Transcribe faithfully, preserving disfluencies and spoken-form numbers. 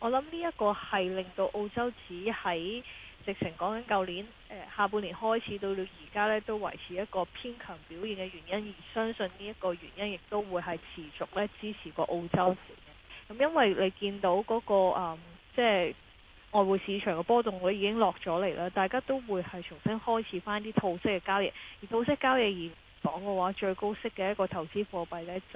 我諗呢一個係令到澳洲指喺直情講緊舊年誒、呃、下半年開始到到而家咧，都維持一個偏強表現嘅原因，而相信呢一個原因亦都會係持續咧支持個澳洲市嘅。咁因為你見到嗰、那個、嗯、即係外匯市場嘅波動率已經落咗嚟啦，大家都會係重新開始翻啲套息嘅交易，而套息交易而講嘅話，最高息嘅一個投資貨幣呢。